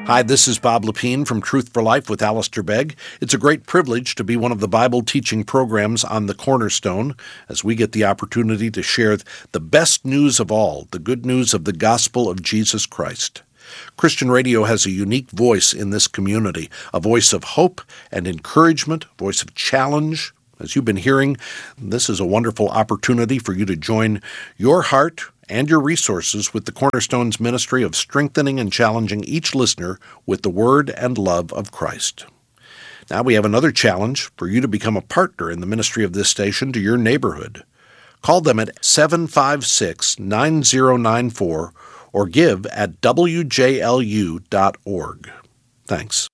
Hi, this is Bob Lepine from Truth for Life with Alistair Begg. It's a great privilege to be one of the Bible teaching programs on the Cornerstone as we get the opportunity to share the best news of all, the good news of the gospel of Jesus Christ. Christian radio has a unique voice in this community, a voice of hope and encouragement, a voice of challenge. As you've been hearing, this is a wonderful opportunity for you to join your heart and your resources with the Cornerstone's ministry of strengthening and challenging each listener with the word and love of Christ. Now we have another challenge for you to become a partner in the ministry of this station to your neighborhood. Call them at 756-9094 or give at wjlu.org. Thanks.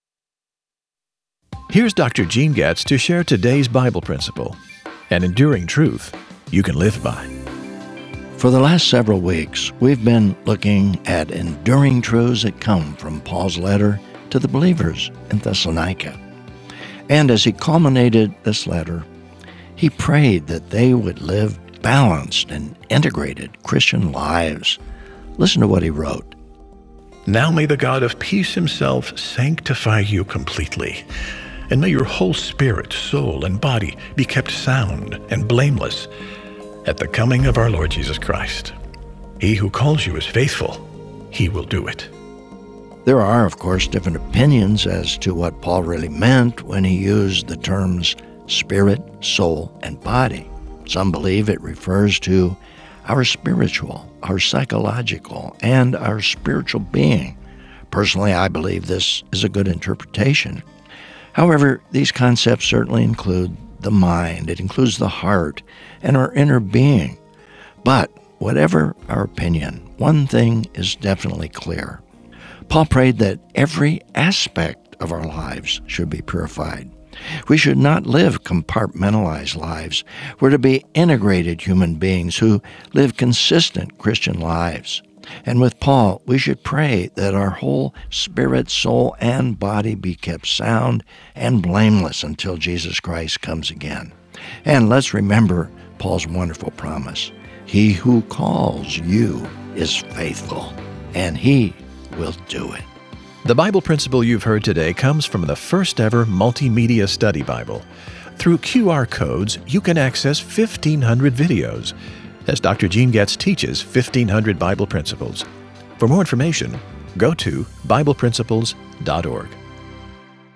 Here's Dr. Gene Getz to share today's Bible principle, an enduring truth you can live by. For the last several weeks, we've been looking at enduring truths that come from Paul's letter to the believers in Thessalonica. And as he culminated this letter, he prayed that they would live balanced and integrated Christian lives. Listen to what he wrote. Now may the God of peace himself sanctify you completely, and may your whole spirit, soul, and body be kept sound and blameless at the coming of our Lord Jesus Christ. He who calls you is faithful. He will do it. There are, of course, different opinions as to what Paul really meant when he used the terms spirit, soul, and body. Some believe it refers to our spiritual, our psychological, and our spiritual being. Personally, I believe this is a good interpretation. However, these concepts certainly include the mind, it includes the heart, and our inner being. But whatever our opinion, one thing is definitely clear. Paul prayed that every aspect of our lives should be purified. We should not live compartmentalized lives. We're to be integrated human beings who live consistent Christian lives. And with Paul, we should pray that our whole spirit, soul, and body be kept sound and blameless until Jesus Christ comes again. And let's remember Paul's wonderful promise. He who calls you is faithful, and he will do it. The Bible principle you've heard today comes from the first ever multimedia study Bible. Through QR codes, you can access 1,500 videos as Dr. Gene Getz teaches 1,500 Bible principles. For more information, go to BiblePrinciples.org.